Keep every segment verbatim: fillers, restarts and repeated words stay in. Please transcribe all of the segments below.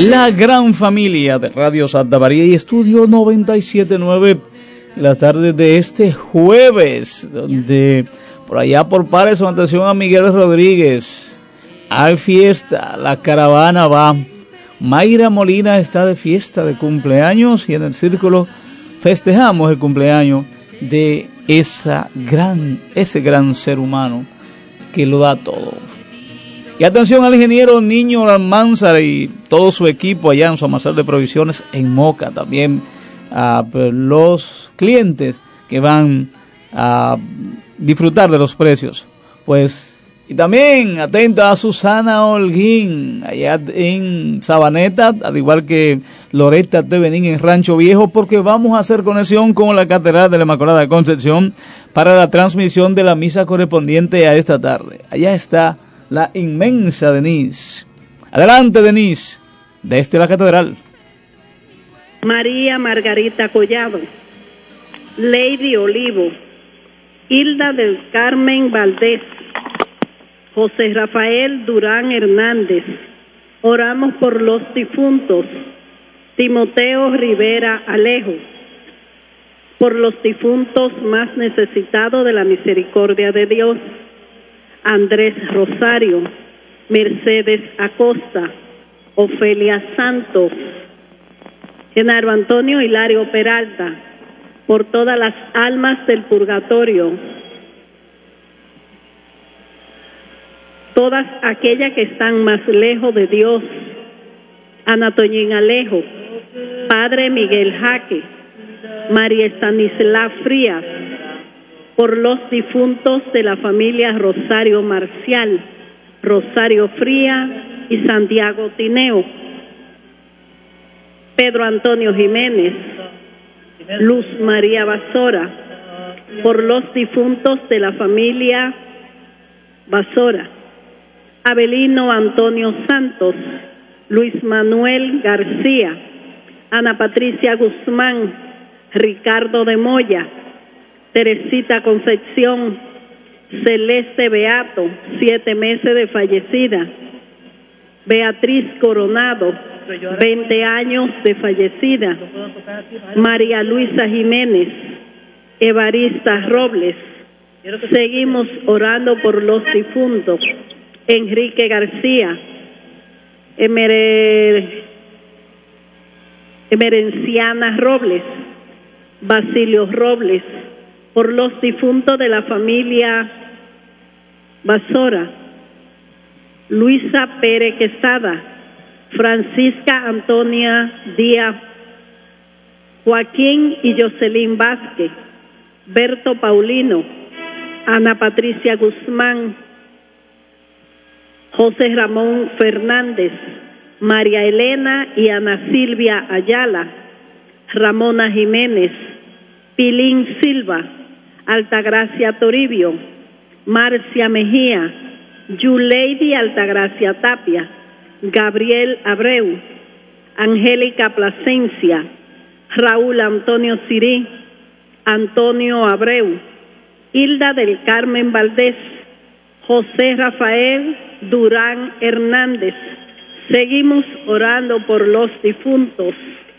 La gran familia de Radio Santa María y Estudio noventa y siete punto nueve, la tarde de este jueves, donde por allá por Pares, su atención a Miguel Rodríguez, hay fiesta, la caravana va, Mayra Molina está de fiesta de cumpleaños y en el círculo festejamos el cumpleaños de esa gran, ese gran ser humano que lo da todo. Y atención al ingeniero Niño Almanzar y todo su equipo allá en su almacén de provisiones en Moca. También a los clientes que van a disfrutar de los precios. Pues, y también atenta a Susana Holguín, allá en Sabaneta, al igual que Loretta Tevenín en Rancho Viejo, porque vamos a hacer conexión con la Catedral de la Inmaculada Concepción para la transmisión de la misa correspondiente a esta tarde. Allá está la inmensa Denise. Adelante, Denise, desde la catedral. María Margarita Collado, Lady Olivo, Hilda del Carmen Valdés, José Rafael Durán Hernández. Oramos por los difuntos. Timoteo Rivera Alejo, por los difuntos más necesitados de la misericordia de Dios. Andrés Rosario, Mercedes Acosta, Ofelia Santos, Genaro Antonio Hilario Peralta, por todas las almas del purgatorio, todas aquellas que están más lejos de Dios. Ana Toñín Alejo, Padre Miguel Jaque, María Estanislá Frías, por los difuntos de la familia Rosario Marcial, Rosario Fría y Santiago Tineo, Pedro Antonio Jiménez, Luz María Basora, por los difuntos de la familia Basora, Abelino Antonio Santos, Luis Manuel García, Ana Patricia Guzmán, Ricardo de Moya, Teresita Concepción, Celeste Beato, siete meses de fallecida, Beatriz Coronado, veinte años de fallecida, María Luisa Jiménez, Evarista Robles. Seguimos orando por los difuntos. Enrique García, Emer... Emerenciana Robles, Basilio Robles, por los difuntos de la familia Basora, Luisa Pérez Quesada, Francisca Antonia Díaz, Joaquín y Jocelyn Vázquez, Berto Paulino, Ana Patricia Guzmán, José Ramón Fernández, María Elena y Ana Silvia Ayala, Ramona Jiménez, Pilín Silva, Altagracia Toribio, Marcia Mejía, Yuleidi Altagracia Tapia, Gabriel Abreu, Angélica Plasencia, Raúl Antonio Sirí, Antonio Abreu, Hilda del Carmen Valdés, José Rafael Durán Hernández. Seguimos orando por los difuntos.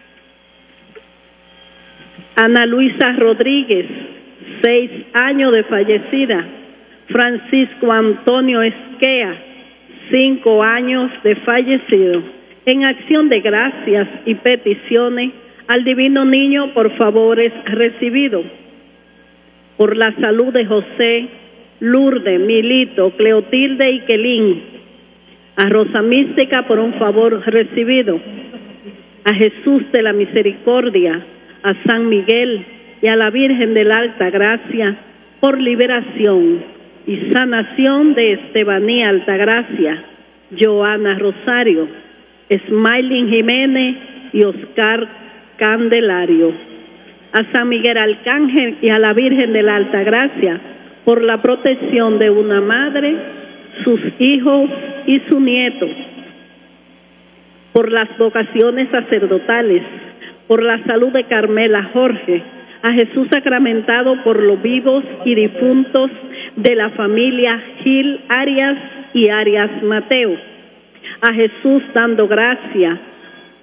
Ana Luisa Rodríguez, seis años de fallecida. Francisco Antonio Esquea, cinco años de fallecido. En acción de gracias y peticiones al Divino Niño por favores recibidos. Por la salud de José, Lourdes, Milito, Cleotilde y Quelín. A Rosa Mística por un favor recibido. A Jesús de la Misericordia, a San Miguel y a la Virgen de la Alta Gracia por liberación y sanación de Estebanía Altagracia, Joana Rosario, Smiling Jiménez y Oscar Candelario. A San Miguel Arcángel y a la Virgen de la Altagracia por la protección de una madre, sus hijos y su nieto. Por las vocaciones sacerdotales, por la salud de Carmela Jorge, a Jesús sacramentado por los vivos y difuntos de la familia Gil Arias y Arias Mateo, a Jesús dando gracia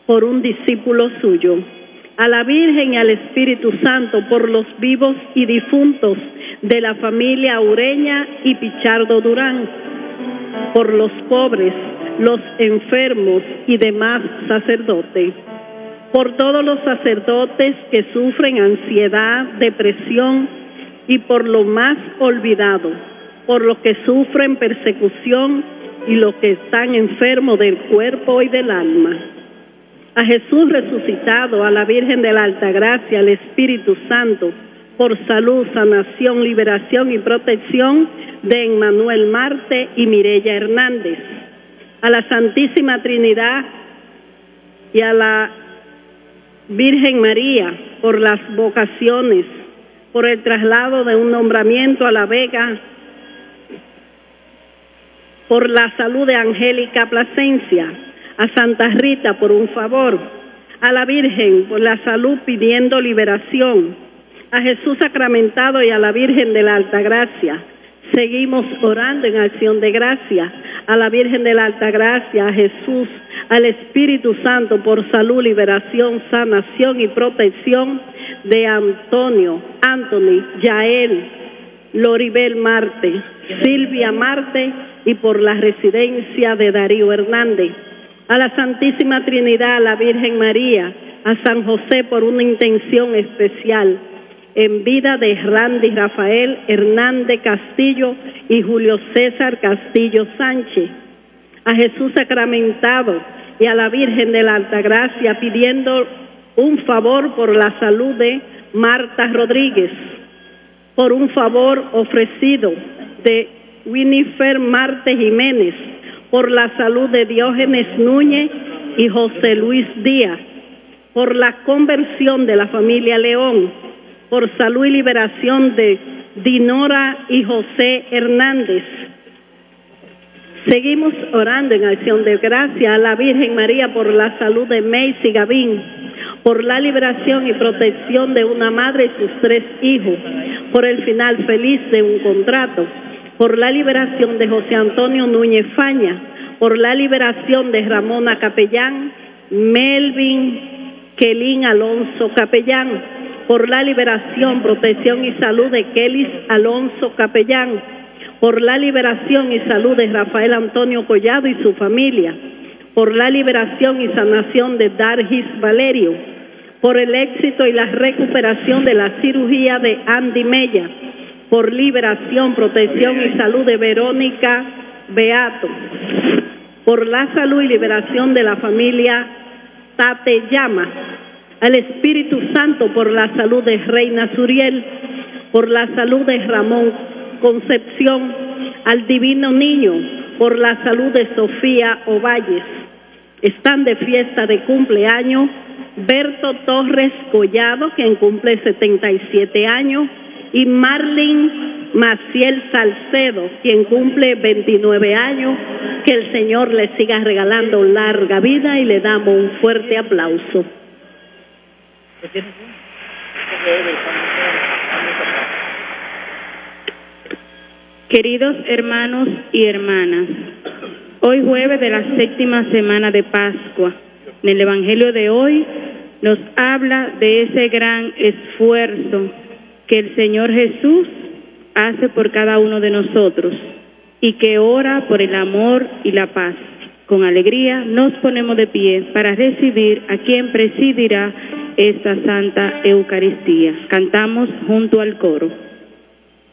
por un discípulo suyo. A la Virgen y al Espíritu Santo, por los vivos y difuntos de la familia Ureña y Pichardo Durán, por los pobres, los enfermos y demás sacerdotes, por todos los sacerdotes que sufren ansiedad, depresión y por lo más olvidado, por los que sufren persecución y los que están enfermos del cuerpo y del alma. A Jesús resucitado, a la Virgen de la Altagracia, al Espíritu Santo, por salud, sanación, liberación y protección de Emmanuel Marte y Mireya Hernández. A la Santísima Trinidad y a la Virgen María, por las vocaciones, por el traslado de un nombramiento a La Vega, por la salud de Angélica Plasencia, a Santa Rita por un favor, a la Virgen por la salud pidiendo liberación, a Jesús sacramentado y a la Virgen de la Altagracia. Seguimos orando en acción de gracia, a la Virgen de la Altagracia, a Jesús, al Espíritu Santo por salud, liberación, sanación y protección de Antonio, Anthony, Yael, Loribel Marte, Silvia Marte y por la residencia de Darío Hernández. A la Santísima Trinidad, a la Virgen María, a San José por una intención especial, en vida de Randy Rafael Hernández Castillo y Julio César Castillo Sánchez. A Jesús sacramentado y a la Virgen de la Altagracia pidiendo un favor por la salud de Marta Rodríguez, por un favor ofrecido de Winifred Marte Jiménez, por la salud de Diógenes Núñez y José Luis Díaz, por la conversión de la familia León, por salud y liberación de Dinora y José Hernández. Seguimos orando en acción de gracia a la Virgen María por la salud de Macy Gavín, por la liberación y protección de una madre y sus tres hijos, por el final feliz de un contrato, por la liberación de José Antonio Núñez Faña, por la liberación de Ramona Capellán, Melvin Kelín Alonso Capellán, por la liberación, protección y salud de Kelis Alonso Capellán, por la liberación y salud de Rafael Antonio Collado y su familia, por la liberación y sanación de Dargis Valerio, por el éxito y la recuperación de la cirugía de Andy Mella, por liberación, protección y salud de Verónica Beato, por la salud y liberación de la familia Tateyama, al Espíritu Santo por la salud de Reina Suriel, por la salud de Ramón Concepción, al Divino Niño, por la salud de Sofía Ovalles. Están de fiesta de cumpleaños Berto Torres Collado, quien cumple setenta y siete años, y Marlene Maciel Salcedo, quien cumple veintinueve años. Que el Señor le siga regalando larga vida y le damos un fuerte aplauso. Queridos hermanos y hermanas, hoy jueves de la séptima semana de Pascua, en el Evangelio de hoy nos habla de ese gran esfuerzo que el Señor Jesús hace por cada uno de nosotros y que ora por el amor y la paz. Con alegría nos ponemos de pie para recibir a quien presidirá esta Santa Eucaristía. Cantamos junto al coro.